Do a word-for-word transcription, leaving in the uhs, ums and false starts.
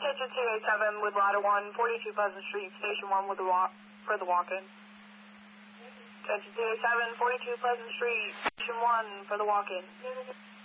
Attention two eight seven with ladder one, forty-two Pleasant Street, station one with the walk, for the walk-in. Attention two eight seven, forty-two Pleasant Street, station one for the walk-in.